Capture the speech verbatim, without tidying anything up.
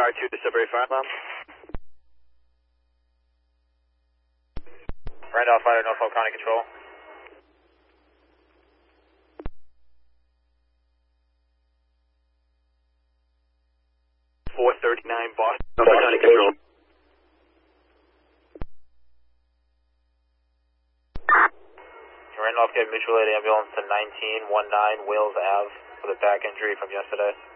Fire two to Sudbury Fire Alarm. Randolph Fire, Norfolk County Control. four thirty-nine Boston, Norfolk County Control. Randolph gave mutual aid ambulance to nineteen nineteen Wales Ave for the back injury from yesterday.